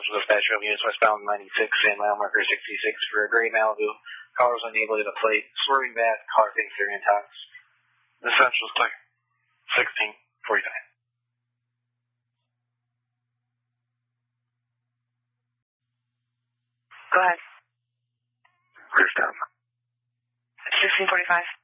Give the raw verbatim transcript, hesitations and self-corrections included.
Central Dispatch, Romeo units westbound ninety-six and mile marker sixty-six for a gray Malibu. Caller was unable to plate. Swerving back, car being clear and tox. The Central's clear. sixteen forty-nine. Go ahead. Clear stop. sixteen forty-five.